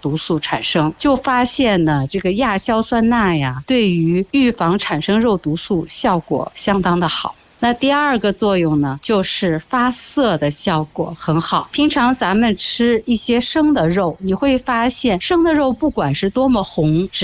毒素产生，就发现呢，这个亚硝酸钠呀，对于预防产生肉毒素效果相当的好。那第二个作用呢，就是发色的效果很好。平常咱们吃一些生的肉，你会发现生的肉不管是多么红，